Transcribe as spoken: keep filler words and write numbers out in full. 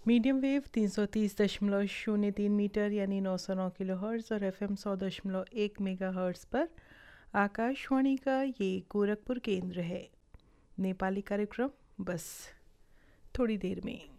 Medium wave तीन सौ तीस दशमलव शून्य तीन मीटर यानी नौ सौ नौ किलो हर्ट्ज़ और एफ एम सौ दशमलव एक मेगा हर्ट्ज़ पर आकाशवाणी का ये गोरखपुर केंद्र है। नेपाली कार्यक्रम बस थोड़ी देर में।